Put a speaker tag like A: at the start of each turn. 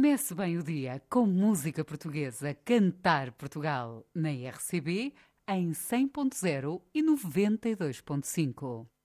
A: Comece bem o dia com música portuguesa, Cantar Portugal, na RCB, em 100.0 e 92.5.